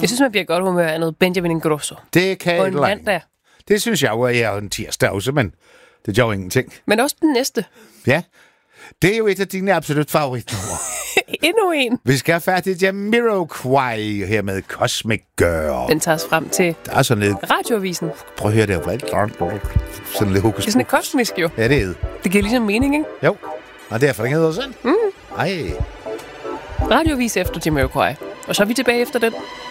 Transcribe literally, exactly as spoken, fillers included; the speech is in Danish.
Jeg synes, man bliver godt humør af noget Benjamin Ingrosso. Det kan på en mandag. Det synes jeg jo, at jeg er en tirsdag også, men det gør ingenting. Men også den næste. Ja, det er jo et af dine absolut favoritnumre. Endnu en. Vi skal have fat i Jamiroquai her med Cosmic Girl. Den tager os frem til der er sådan lidt... Radioavisen. Prøv at høre det. Sådan lidt hokus. Det er sådan et kosmisk jo. Ja, det er det. Det giver ligesom mening, ikke? Jo, og derfor den hedder sådan. Mm. Ej. Radioavis efter Jamiroquai. Og så er vi tilbage efter den.